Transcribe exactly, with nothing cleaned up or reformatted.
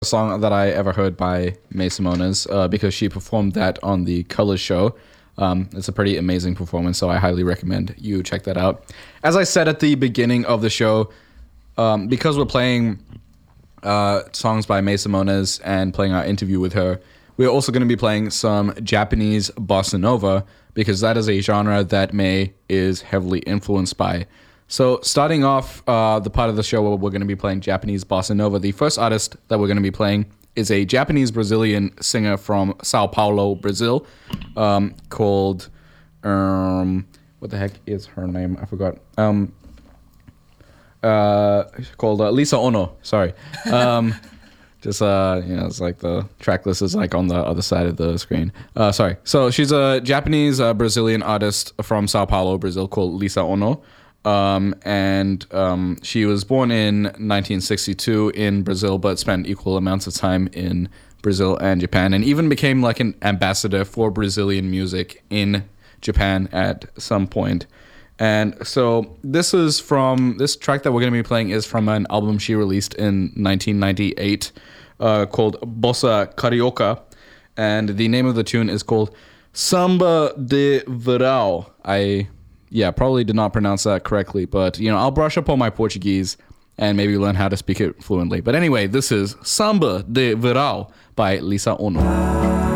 song that I ever heard by May Simonas uh, because she performed that on the Colors show. Um, it's a pretty amazing performance, so I highly recommend you check that out. As I said at the beginning of the show, um, because we're playing uh, songs by May Simonas and playing our interview with her, we're also going to be playing some Japanese bossa nova because that is a genre that May is heavily influenced by. So starting off uh, the part of the show where we're going to be playing Japanese bossa nova, the first artist that we're going to be playing is a Japanese-Brazilian singer from Sao Paulo, Brazil, um, called, um, what the heck is her name? I forgot. Um, uh, called uh, Lisa Ono, sorry. Um, just, uh, you know, it's like the track list is like on the other side of the screen. Uh, sorry. So she's a Japanese-Brazilian uh, artist from Sao Paulo, Brazil, called Lisa Ono. Um, and um, she was born in nineteen sixty-two in Brazil, but spent equal amounts of time in Brazil and Japan, and even became like an ambassador for Brazilian music in Japan at some point. And so this is from, this track that we're going to be playing is from an album she released in nineteen ninety-eight uh, called Bossa Carioca, and the name of the tune is called Samba de Verão. I... Yeah, probably did not pronounce that correctly, but, you know, I'll brush up on my Portuguese and maybe learn how to speak it fluently. But anyway, this is Samba de Verão by Lisa Ono.